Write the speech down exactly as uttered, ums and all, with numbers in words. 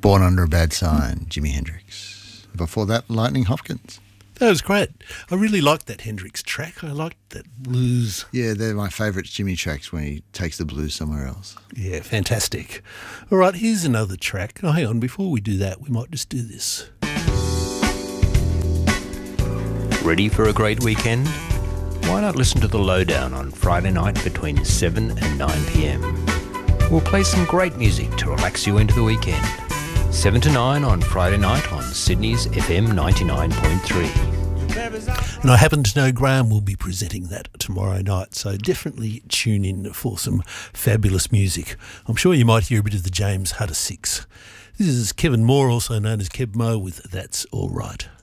Born Under a Bad Sign, Jimi Hendrix. Before that, Lightning Hopkins. That was great. I really liked that Hendrix track. I liked that blues. Yeah, they're my favourite Jimmy tracks when he takes the blues somewhere else. Yeah, fantastic. All right, here's another track. Oh, hang on, before we do that, we might just do this. Ready for a great weekend? Why not listen to The Lowdown on Friday night between seven and nine p.m. We'll play some great music to relax you into the weekend. seven to nine on Friday night on Sydney's F M ninety-nine point three. And I happen to know Graham will be presenting that tomorrow night, so definitely tune in for some fabulous music. I'm sure you might hear a bit of the James Hutter Six. This is Kevin Moore, also known as Keb Mo, with That's All Right.